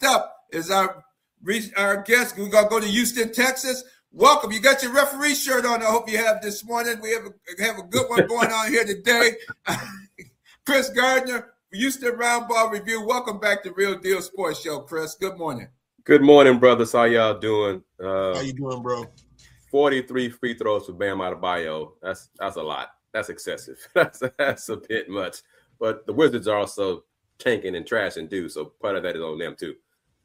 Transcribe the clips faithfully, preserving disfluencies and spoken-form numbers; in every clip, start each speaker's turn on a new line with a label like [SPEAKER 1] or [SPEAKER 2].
[SPEAKER 1] up is our our guest. We're gonna go to Houston, Texas. Welcome. You got your referee shirt on. I hope you have this morning. We have a, have a good one going on here today. Chris Gardner, Houston Roundball Review. Welcome back to Real Deal Sports Show, Chris. Good morning.
[SPEAKER 2] Good morning, brothers. How y'all doing? Uh,
[SPEAKER 3] How you doing, bro?
[SPEAKER 2] forty-three free throws for Bam Adebayo. That's that's a lot. That's excessive. That's that's a bit much. But the Wizards are also tanking and trashing too, so part of that is on them too.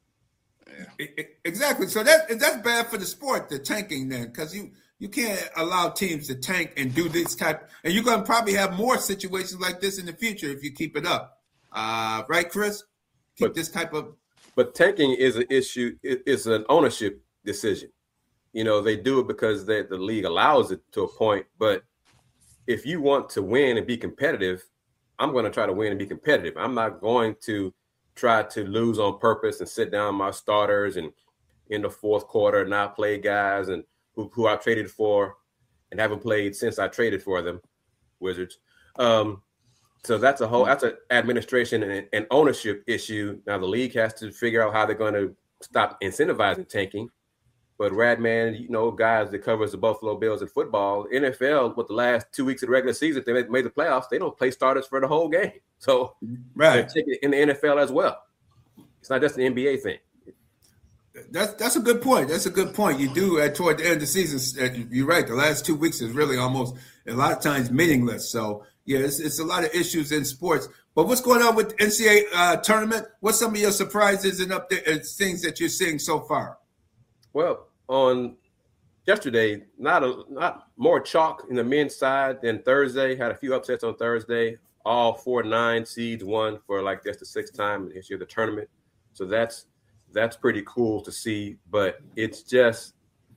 [SPEAKER 1] Yeah. Exactly. So that that's bad for the sport, the tanking then, because you you can't allow teams to tank and do this type. And you're going to probably have more situations like this in the future if you keep it up. Uh, right, Chris? Keep
[SPEAKER 2] but,
[SPEAKER 1] this type of.
[SPEAKER 2] But tanking is an issue. It, it's an ownership decision. You know, they do it because they, the league allows it to a point. But if you want to win and be competitive, I'm going to try to win and be competitive. I'm not going to try to lose on purpose and sit down my starters and in the fourth quarter not play guys and who, who I traded for and haven't played since I traded for them, Wizards. Um, so that's a whole that's an administration and, and ownership issue. Now the league has to figure out how they're going to stop incentivizing tanking. But Radman, you know, guys that covers the Buffalo Bills in football, N F L, with the last two weeks of the regular season, they made the playoffs. They don't play starters for the whole game. So
[SPEAKER 1] right.
[SPEAKER 2] They're taking it in the N F L as well. It's not just an N B A thing.
[SPEAKER 1] That's that's a good point. That's a good point. You do at toward the end of the season. You're right. The last two weeks is really almost a lot of times meaningless. So yeah, it's, it's a lot of issues in sports. But what's going on with N C double A uh, tournament? What's some of your surprises and up there, things that you're seeing so far?
[SPEAKER 2] Well, on yesterday, not a not more chalk in the men's side than Thursday. Had a few upsets on Thursday. All four nine seeds won for like that's the sixth time this year the tournament. So that's that's pretty cool to see. But it's just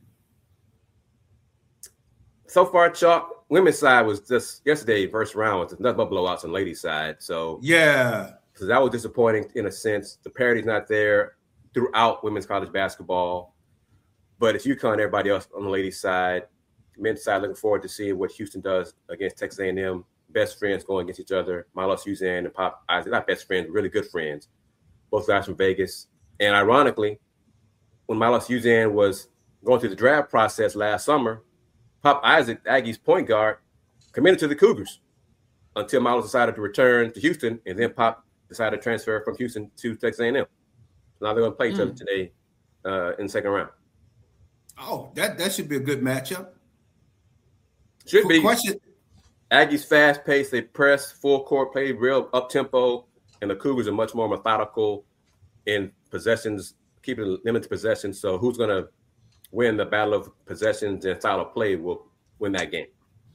[SPEAKER 2] so far chalk. Women's side was just yesterday first round was nothing but blowouts on ladies' side. So
[SPEAKER 1] yeah,
[SPEAKER 2] so that was disappointing in a sense. The parity's not there throughout women's college basketball. But it's UConn and everybody else on the ladies' side. Men's side, looking forward to seeing what Houston does against Texas A and M. Best friends going against each other. Milo Suzanne and Pop Isaac, not best friends, really good friends. Both guys from Vegas. And ironically, when Milo Suzanne was going through the draft process last summer, Pop Isaac, Aggie's point guard, committed to the Cougars until Milo decided to return to Houston, and then Pop decided to transfer from Houston to Texas A and M. So now they're going to play each mm. other today uh, in the second round.
[SPEAKER 1] Oh, that, that should be a good matchup.
[SPEAKER 2] Should be.
[SPEAKER 1] Question.
[SPEAKER 2] Aggies fast paced, they press, full court play, real up tempo, and the Cougars are much more methodical in possessions, keeping limited possessions. So who's going to win the battle of possessions and style of play will win that game.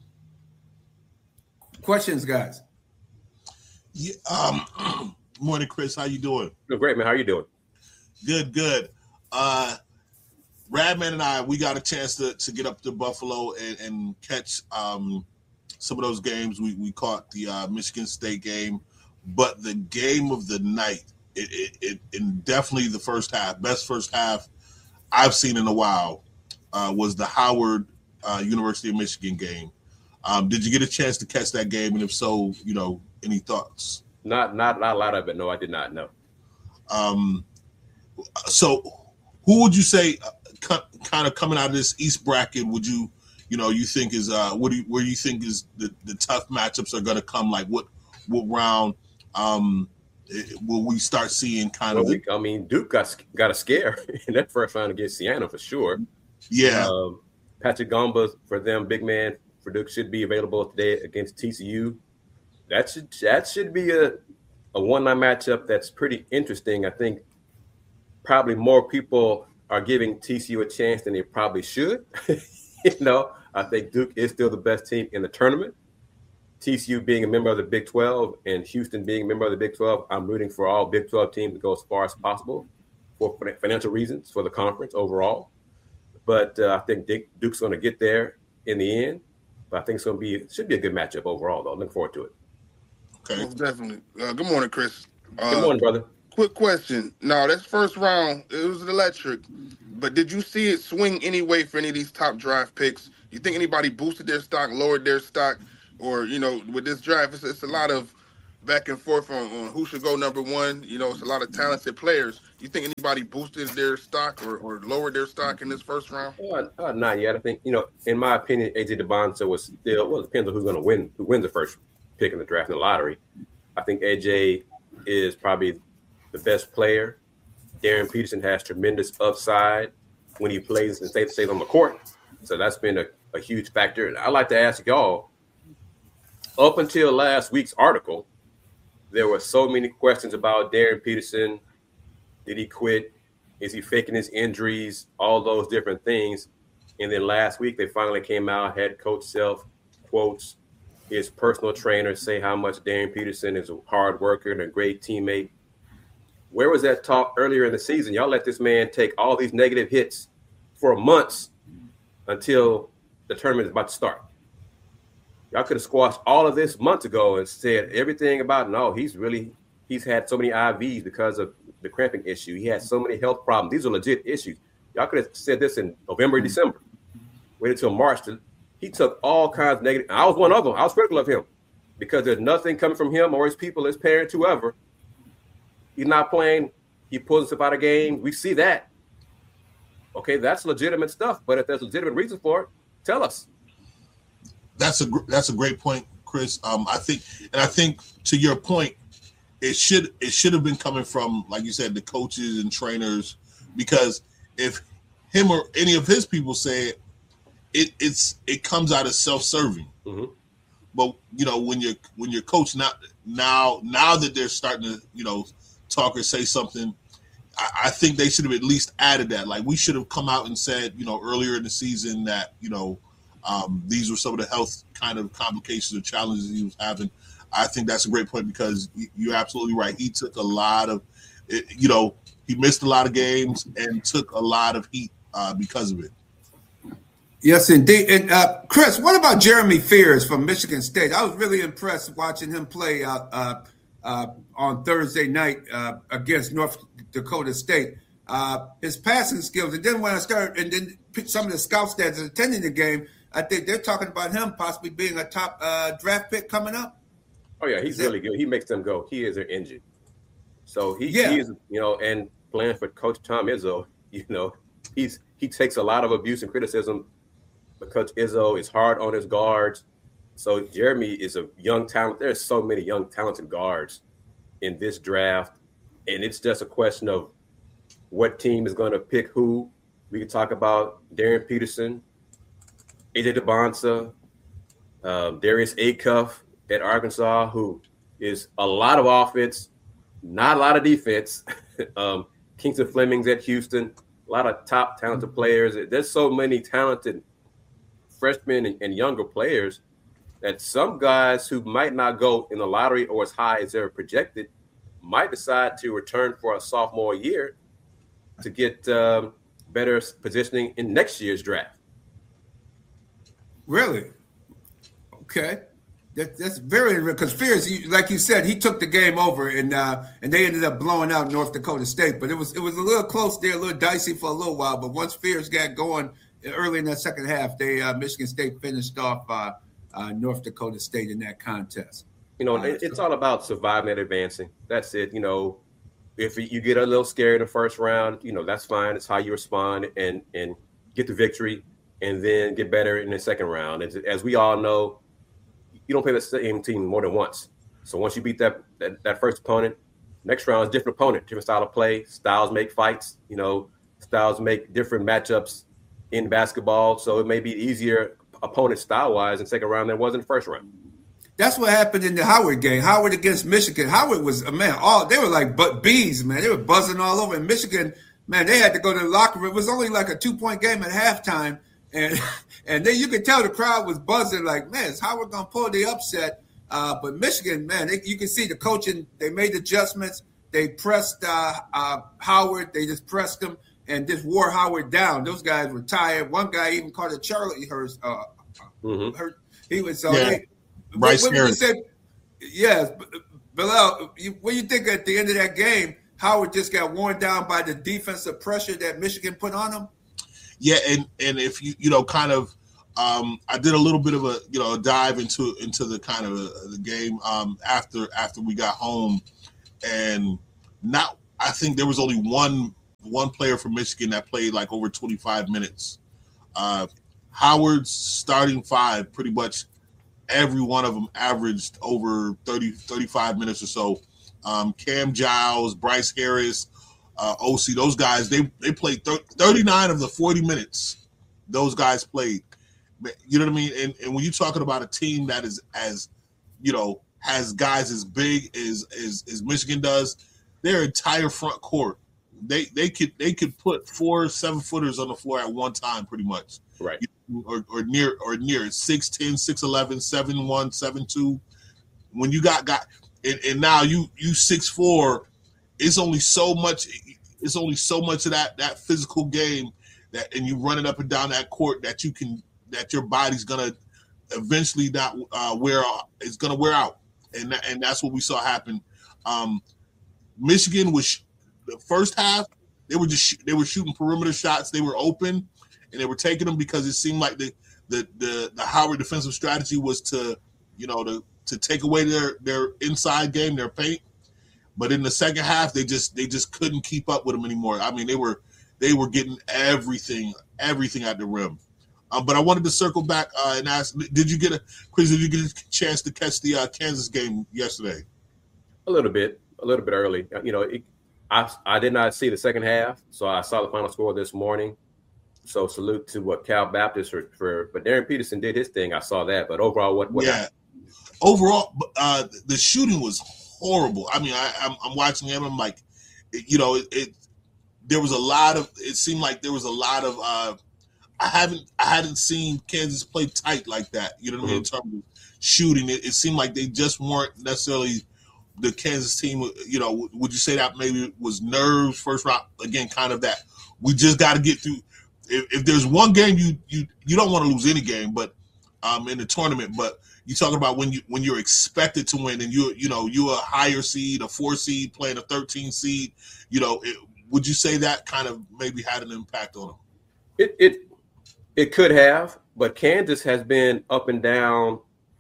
[SPEAKER 1] Questions, guys?
[SPEAKER 3] Yeah, um, morning, Chris. How you doing?
[SPEAKER 2] Doing great, man. How are you doing?
[SPEAKER 3] Good, good. Uh, Radman and I, we got a chance to, to get up to Buffalo and, and catch um, some of those games. We we caught the uh, Michigan State game, but the game of the night, it, it, it in definitely the first half, best first half I've seen in a while, uh, was the Howard uh, University of Michigan game. Um, did you get a chance to catch that game? And if so, you know, any thoughts?
[SPEAKER 2] Not not, not a lot of it. No, I did not know.
[SPEAKER 3] Um, so who would you say uh, kind of coming out of this East bracket, would you, you know, you think is uh, what do you, where you think is the, the tough matchups are going to come? Like what, what round um, it, will we start seeing kind
[SPEAKER 2] well,
[SPEAKER 3] of?
[SPEAKER 2] We, I mean, Duke got got a scare in that first round against Siena for sure.
[SPEAKER 3] Yeah.
[SPEAKER 2] Um, Patrick Gomba for them, big man for Duke should be available today against T C U. That should that should be a a one-night matchup that's pretty interesting. I think probably more people are giving T C U a chance than they probably should. you know, I think Duke is still the best team in the tournament. T C U being a member of the Big twelve and Houston being a member of the Big twelve, I'm rooting for all Big twelve teams to go as far as possible for financial reasons for the conference overall. But uh, I think Duke's going to get there in the end. But I think it's going to be it should be a good matchup overall, though. Looking forward to it.
[SPEAKER 4] Okay, Most definitely. Uh, good morning, Chris. Uh,
[SPEAKER 2] good morning, brother.
[SPEAKER 4] Quick question. Now, this first round, it was electric. But did you see it swing anyway for any of these top draft picks? You think anybody boosted their stock, lowered their stock? Or, you know, with this draft, it's, it's a lot of back and forth on, on who should go number one. You know, it's a lot of talented players. You think anybody boosted their stock or, or lowered their stock in this first round?
[SPEAKER 2] Uh, uh, not yet. I think, you know, in my opinion, A J Dubonsa was still, well, it depends on who's going to win, who wins the first pick in the draft in the lottery. I think A J is probably the best player. Darren Peterson has tremendous upside when he plays and stays, stays on the court. So that's been a, a huge factor. And I'd like to ask y'all, up until last week's article, there were so many questions about Darren Peterson. Did he quit? Is he faking his injuries? All those different things. And then last week, they finally came out, head coach Self quotes his personal trainer say how much Darren Peterson is a hard worker and a great teammate. Where was that talk earlier in the season? Y'all let this man take all these negative hits for months until the tournament is about to start. Y'all could have squashed all of this months ago and said everything about, no, he's really, he's had so many I Vs because of the cramping issue. He had so many health problems. These are legit issues. Y'all could have said this in November, December. Waited until March. To, he took all kinds of negative. I was one of them. I was critical of him because there's nothing coming from him or his people, his parents, whoever. He's not playing. He pulls himself out of game. We see that. Okay, that's legitimate stuff. But if there's legitimate reason for it, tell us.
[SPEAKER 3] That's a that's a great point, Chris. Um, I think, and I think to your point, it should it should have been coming from, like you said, the coaches and trainers, because if him or any of his people say it, it it's it comes out as self-serving.
[SPEAKER 2] Mm-hmm.
[SPEAKER 3] But you know, when you're when your coach not now now that they're starting to you know talk or say something, I, I think they should have at least added that. Like we should have come out and said, you know, earlier in the season that you know. Um, these were some of the health kind of complications or challenges he was having. I think that's a great point because you're absolutely right. He took a lot of, you know, he missed a lot of games and took a lot of heat uh, because of it.
[SPEAKER 1] Yes, indeed. And uh, Chris, what about Jeremy Fears from Michigan State? I was really impressed watching him play uh, uh, uh, on Thursday night uh, against North Dakota State. Uh, his passing skills, and then when I started, and then some of the scouts that's attending the game, I think they're talking about him possibly being a top uh, draft pick coming up.
[SPEAKER 2] Oh, yeah, he's
[SPEAKER 1] is
[SPEAKER 2] really
[SPEAKER 1] it?
[SPEAKER 2] good. He makes them go. He is their engine. So he,
[SPEAKER 1] yeah.
[SPEAKER 2] he is, you know, and playing for Coach Tom Izzo, you know, he's he takes a lot of abuse and criticism, but Coach Izzo is hard on his guards. So Jeremy is a young talent. There's so many young talented guards in this draft, and it's just a question of what team is going to pick who. We can talk about Darren Peterson, A J Dubonsa, um, Darius Acuff at Arkansas, who is a lot of offense, not a lot of defense. um, Kingston Fleming's at Houston, a lot of top talented players. There's so many talented freshmen and, and younger players that some guys who might not go in the lottery or as high as they're projected might decide to return for a sophomore year to get um, better positioning in next year's draft.
[SPEAKER 1] Really? Okay. That, that's very because Fears, like you said, he took the game over, and uh, and they ended up blowing out North Dakota State. But it was it was a little close there, a little dicey for a little while. But once Fears got going early in that second half, they uh, Michigan State finished off uh, uh, North Dakota State in that contest.
[SPEAKER 2] You know, uh, it's all about surviving and advancing. That's it. You know, if you get a little scared in the first round, you know, that's fine. It's how you respond and and get the victory, and then get better in the second round. As, as we all know, you don't play the same team more than once. So once you beat that, that that first opponent, next round is a different opponent, different style of play. Styles make fights, you know, styles make different matchups in basketball. So it may be easier opponent style-wise in second round than it was in the first round.
[SPEAKER 1] That's what happened in the Howard game. Howard against Michigan. Howard was, man, all they were like but bees, man. They were buzzing all over. In Michigan, man, they had to go to the locker room. It was only like a two-point game at halftime. And and then you could tell the crowd was buzzing like, man, is Howard going to pull the upset? Uh, but Michigan, man, they, you can see the coaching. They made adjustments. They pressed uh, uh, Howard. They just pressed him and just wore Howard down. Those guys were tired. One guy even caught a Charlie Hurst. Uh,
[SPEAKER 2] mm-hmm.
[SPEAKER 1] hurt. He was so.
[SPEAKER 3] Yeah.
[SPEAKER 1] They,
[SPEAKER 3] Bryce
[SPEAKER 1] what, what say, yes, Bilal, what do you think at the end of that game, Howard just got worn down by the defensive pressure that Michigan put on him?
[SPEAKER 3] Yeah, and and if you you know kind of Um, I did a little bit of a you know a dive into into the kind of a, the game um, after after we got home, and not I think there was only one one player from Michigan that played like over twenty-five minutes. Uh, Howard's starting five, pretty much every one of them averaged over thirty, thirty-five minutes or so. Um, Cam Giles, Bryce Harris, uh, O C, those guys, they they played thirty-nine of the forty minutes. Those guys played. You know what I mean? And, and when you're talking about a team that is as, you know, has guys as big as as, as Michigan does, their entire front court, they they could they could put four seven footers on the floor at one time, pretty much.
[SPEAKER 2] Right.
[SPEAKER 3] Or, or near or near six ten, six eleven, seven one, seven two. When you got got and, and now you you six four, it's only so much it's only so much of that that physical game that and you running up and down that court that you can that your body's gonna eventually not uh, wear it's gonna wear out. And that, and that's what we saw happen. Um, Michigan was the first half, they were just they were shooting perimeter shots, they were open. And they were taking them because it seemed like the the the, the Howard defensive strategy was to, you know, to to take away their their inside game, their paint. But in the second half, they just they just couldn't keep up with them anymore. I mean, they were they were getting everything everything at the rim. Um, but I wanted to circle back uh, and ask: Did you get a Chris? Did you get a chance to catch the uh, Kansas game yesterday?
[SPEAKER 2] A little bit, a little bit early. You know, it, I I did not see the second half, so I saw the final score this morning. So salute to what Cal Baptist for, for but Darren Peterson did his thing. I saw that, but overall, what? what
[SPEAKER 3] yeah,
[SPEAKER 2] happened?
[SPEAKER 3] Overall, uh, the shooting was horrible. I mean, I, I'm, I'm watching him. I'm like, you know, it, it. There was a lot of. It seemed like there was a lot of. Uh, I haven't. I hadn't seen Kansas play tight like that. You know what mm-hmm. I mean? In terms of shooting, it, it seemed like they just weren't necessarily the Kansas team. You know, would you say that maybe it was nerves first round again? Kind of that. We just got to get through. If, if there's one game you you you don't want to lose any game, but um in the tournament, but you're talking about when you when you're expected to win and you you know you're a higher seed, a four seed playing a thirteen seed, you know, it, would you say that kind of maybe had an impact on them?
[SPEAKER 2] It it it could have, but Kansas has been up and down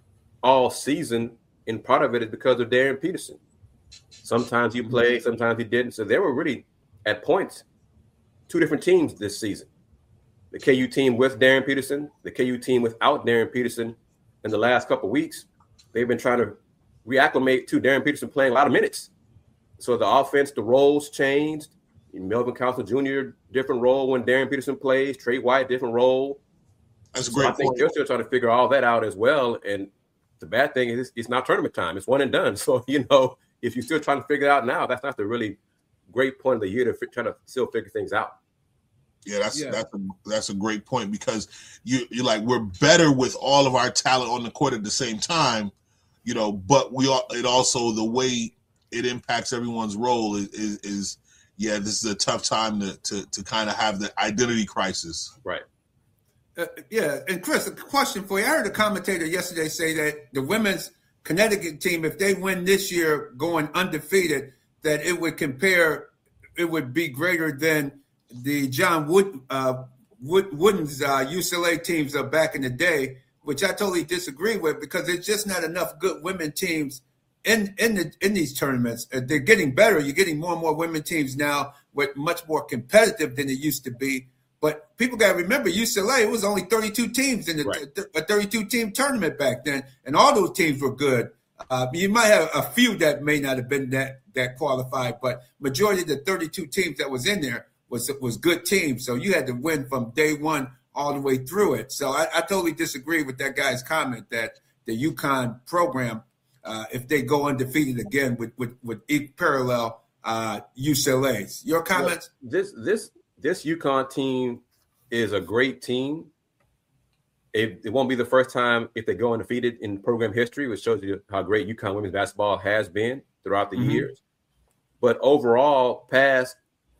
[SPEAKER 2] all season, and part of it is because of Darren Peterson. Sometimes he played, sometimes he didn't. So they were really at points two different teams this season. The K U team with Darren Peterson, the K U team without Darren Peterson. In the last couple of weeks, they've been trying to reacclimate to Darren Peterson playing a lot of minutes. So the offense, the roles changed. Melvin Council Junior, different role when Darren Peterson plays. Trey White, different role.
[SPEAKER 3] That's a great
[SPEAKER 2] so I think
[SPEAKER 3] point.
[SPEAKER 2] They're still trying to figure all that out as well. And the bad thing is it's not tournament time. It's one and done. So, you know, if you're still trying to figure it out now, that's not the really great point of the year to f- try to still figure things out.
[SPEAKER 3] Yeah, that's
[SPEAKER 1] yeah.
[SPEAKER 3] that's a, that's a great point because you you're like we're better with all of our talent on the court at the same time, you know. But we all it also the way it impacts everyone's role is is, is yeah. This is a tough time to to to kind of have the identity crisis.
[SPEAKER 2] Right.
[SPEAKER 1] Uh, yeah, and Chris, a question for you. I heard a commentator yesterday say that the women's Connecticut team, if they win this year, going undefeated, that it would compare, it would be greater than the John Wood, uh, Wood Wooden's uh, U C L A teams of back in the day, which I totally disagree with because there's just not enough good women teams in in the in these tournaments. Uh, they're getting better. You're getting more and more women teams now, with much more competitive than it used to be. But people got to remember, U C L A, it was only thirty-two teams in the,
[SPEAKER 2] right.
[SPEAKER 1] a thirty-two team tournament back then, and all those teams were good. Uh, you might have a few that may not have been that that qualified, but majority of the thirty-two teams that was in there was was good teams. So you had to win from day one all the way through it. So I, I totally disagree with that guy's comment that the UConn program, uh, if they go undefeated again, would would, would parallel uh, U C L A's. Your comments?
[SPEAKER 2] Well, this this this UConn team is a great team. It, it won't be the first time if they go undefeated in program history, which shows you how great UConn women's basketball has been throughout the mm-hmm. years. But overall, past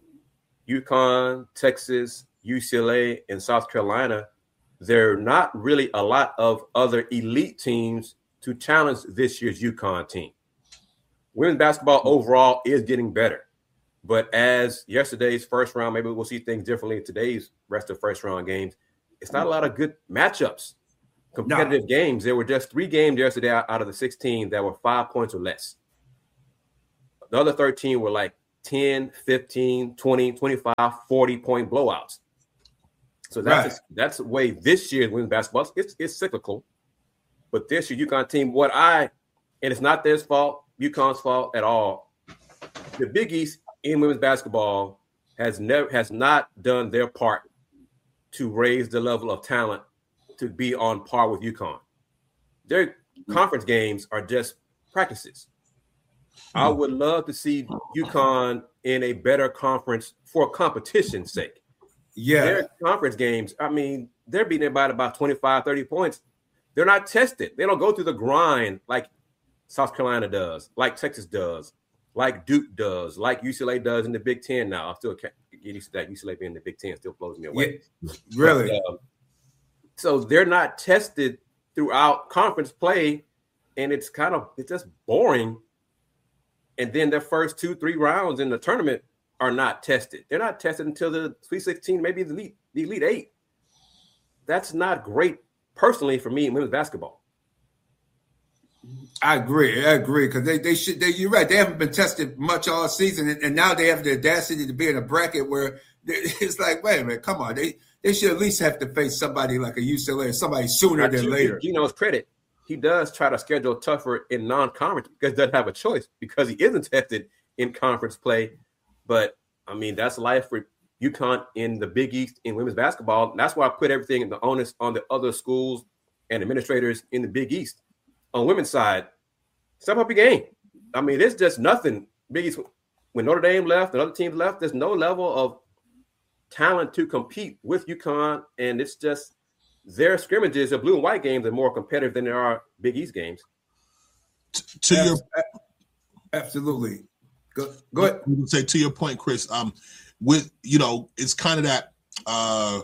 [SPEAKER 2] UConn, Texas, U C L A, and South Carolina, there are not really a lot of other elite teams to challenge this year's UConn team. Women's basketball overall is getting better. But as yesterday's first round, maybe we'll see things differently in today's rest of first round games. it's not a lot of good matchups, competitive no. games. There were just three games yesterday out of the sixteen that were five points or less. The other thirteen were like ten, fifteen, twenty, twenty-five, forty point blowouts. So that's right. a, that's the way this year's women's basketball, it's, it's cyclical. But this year, UConn team, what I, and it's not their fault, UConn's fault at all. The Big East in women's basketball has never has not done their part to raise the level of talent to be on par with UConn. Their conference games are just practices. I would love to see UConn in a better conference for competition's sake.
[SPEAKER 1] Yeah.
[SPEAKER 2] Their conference games, I mean, they're beating everybody about twenty-five, thirty points. They're not tested. They don't go through the grind like South Carolina does, like Texas does, like Duke does, like U C L A does in the Big Ten now. I still can't get used to that. U C L A being in the Big Ten still blows me away.
[SPEAKER 1] Yeah, really?
[SPEAKER 2] But, um, so they're not tested throughout conference play, and it's kind of it's just boring. And then their first two, three rounds in the tournament are not tested. They're not tested until the Sweet sixteen, maybe the Elite, the Elite Eight. That's not great, personally, for me in women's basketball.
[SPEAKER 1] I agree. I agree because they, they should. They, you're right. They haven't been tested much all season, and, and now they have the audacity to be in a bracket where they, it's like, wait a minute, come on. They they should at least have to face somebody like a U C L A or somebody sooner not than later.
[SPEAKER 2] Gino's credit. He does try to schedule tougher in non-conference because he doesn't have a choice because he isn't tested in conference play. But, I mean, that's life for UConn in the Big East in women's basketball. And that's why I put everything in the onus on the other schools and administrators in the Big East. On women's side, step up your game. I mean, it's just nothing. Big East, when Notre Dame left and other teams left, there's no level of talent to compete with UConn, and it's just their scrimmages, the blue and white games, are more competitive than there are Big East games.
[SPEAKER 3] To, to your
[SPEAKER 1] absolutely, go go ahead.
[SPEAKER 3] Say to your point, Chris. Um, with you know, it's kind of that uh,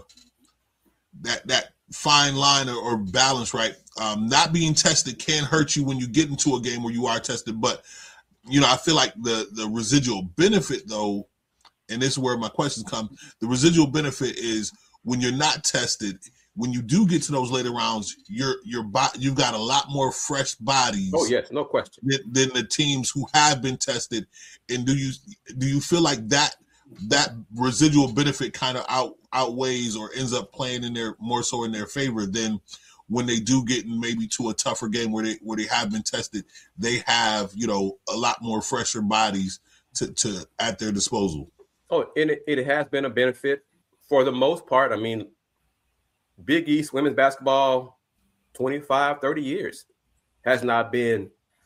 [SPEAKER 3] that that fine line or, or balance, right? Um, not being tested can hurt you when you get into a game where you are tested, but you know, I feel like the the residual benefit, though, and this is where my questions come. The residual benefit is when you're not tested. When you do get to those later rounds, you're you're you've got a lot more fresh bodies.
[SPEAKER 2] Oh yes, no question.
[SPEAKER 3] Than, than the teams who have been tested. And do you do you feel like that that residual benefit kind of out outweighs or ends up playing in their more so in their favor than when they do get in maybe to a tougher game where they where they have been tested? They have, you know, a lot more fresher bodies to to at their disposal.
[SPEAKER 2] Oh, and it, it has been a benefit for the most part. I mean, Big East women's basketball, twenty-five, thirty years, has not been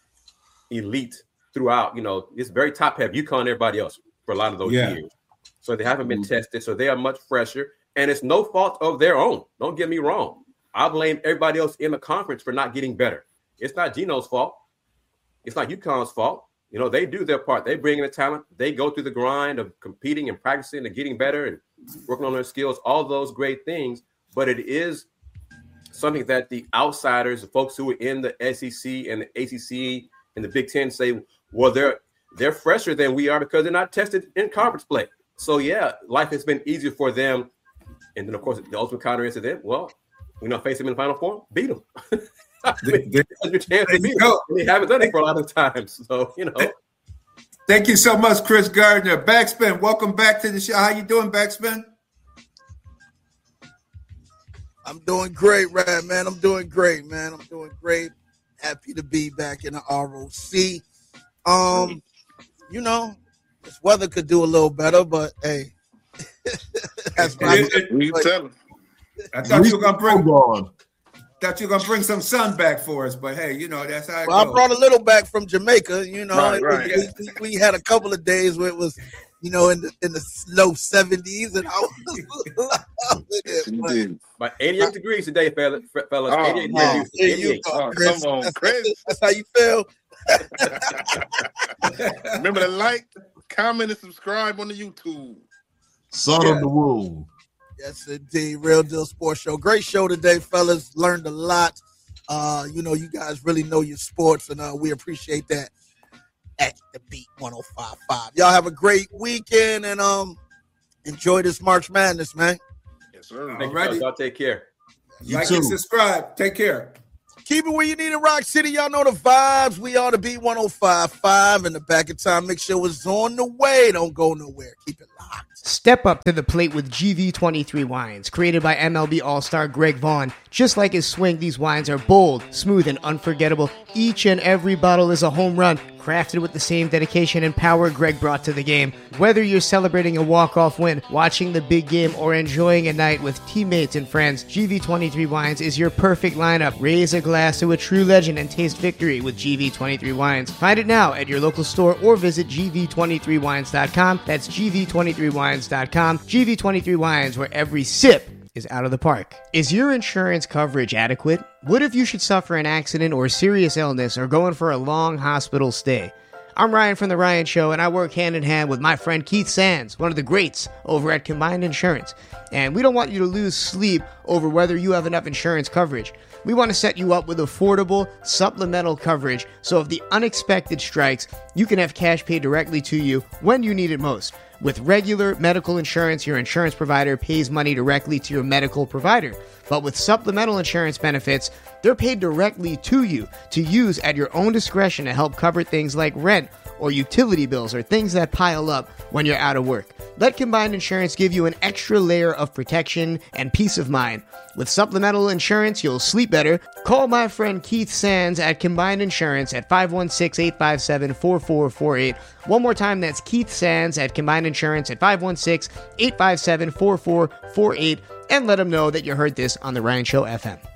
[SPEAKER 2] elite throughout. You know, it's very top heavy. UConn and everybody else for a lot of those yeah. years. So they haven't been mm-hmm. tested. So they are much fresher. And it's no fault of their own. Don't get me wrong. I blame everybody else in the conference for not getting better. It's not Gino's fault. It's not UConn's fault. You know, they do their part. They bring in the talent. They go through the grind of competing and practicing and getting better and working on their skills, all those great things. But it is something that the outsiders, the folks who are in the S E C and the A C C and the Big Ten say, well, they're they're fresher than we are because they're not tested in conference play. So, yeah, life has been easier for them. And then, of course, the ultimate counter is to them, well, you know, face them in the Final Four, beat them. I mean, there's your chance to beat them. They haven't done it for a lot of times. So, you know.
[SPEAKER 1] Thank you so much, Chris Gardner. Backspin, welcome back to the show. How you doing, Backspin?
[SPEAKER 5] I'm doing great, Rad, man. I'm doing great, man. I'm doing great. Happy to be back in the R O C. Um, you know, this weather could do a little better, but hey, that's my
[SPEAKER 3] you tell
[SPEAKER 1] I thought you were gonna bring on. Thought you were gonna bring some sun back for us, but hey, you know that's how it
[SPEAKER 5] well,
[SPEAKER 1] goes.
[SPEAKER 5] I brought a little back from Jamaica. You know,
[SPEAKER 3] right, right.
[SPEAKER 5] We, we, we had a couple of days where it was, you know, in the in the low seventies, and I was loving it.
[SPEAKER 2] But, but eighty-eight uh, degrees today, fellas. fellas.
[SPEAKER 3] Oh,
[SPEAKER 2] eighty-eight
[SPEAKER 5] no,
[SPEAKER 2] degrees. eighty-eight.
[SPEAKER 3] Oh, come on,
[SPEAKER 5] that's,
[SPEAKER 3] Chris.
[SPEAKER 5] That's how you feel.
[SPEAKER 3] Remember to like, comment, and subscribe on the YouTube.
[SPEAKER 1] Salt yeah. on the wound.
[SPEAKER 5] Yes, indeed. Real Deal Sports Show. Great show today, fellas. Learned a lot. Uh, you know, you guys really know your sports, and uh, we appreciate that at the Beat one oh five point five. Y'all have a great weekend, and um, enjoy this March Madness, man.
[SPEAKER 4] Yes, sir.
[SPEAKER 2] Thank you,
[SPEAKER 1] Alrighty.
[SPEAKER 2] fellas. Y'all take care.
[SPEAKER 3] You
[SPEAKER 1] Like
[SPEAKER 3] too.
[SPEAKER 1] and subscribe. Take care.
[SPEAKER 5] Keep it where you need it, Rock City. Y'all know the vibes. We are the B one oh five point five in the back of time. Make sure it's on the way. Don't go nowhere. Keep it locked.
[SPEAKER 6] Step up to the plate with G V twenty-three wines, created by M L B All-Star Greg Vaughn. Just like his swing, these wines are bold, smooth, and unforgettable. Each and every bottle is a home run, crafted with the same dedication and power Greg brought to the game. Whether you're celebrating a walk-off win, watching the big game, or enjoying a night with teammates and friends, G V twenty-three Wines is your perfect lineup. Raise a glass to a true legend and taste victory with G V twenty-three Wines. Find it now at your local store or visit G V twenty-three wines dot com. That's G V twenty-three wines dot com. G V twenty-three Wines, where every sip is out of the park. Is your insurance coverage adequate? What if you should suffer an accident or serious illness or going for a long hospital stay? I'm Ryan from The Ryan Show, and I work hand in hand with my friend Keith Sands, one of the greats over at Combined Insurance. And we don't want you to lose sleep over whether you have enough insurance coverage. We want to set you up with affordable, supplemental coverage, so if the unexpected strikes, you can have cash paid directly to you when you need it most. With regular medical insurance, your insurance provider pays money directly to your medical provider. But with supplemental insurance benefits, they're paid directly to you to use at your own discretion to help cover things like rent or utility bills or things that pile up when you're out of work. Let Combined Insurance give you an extra layer of protection and peace of mind. With supplemental insurance, you'll sleep better. Call my friend Keith Sands at Combined Insurance at five one six, eight five seven, four four four eight. One more time, that's Keith Sands at Combined Insurance at five one six, eight five seven, four four four eight. And let them know that you heard this on The Ryan Show F M.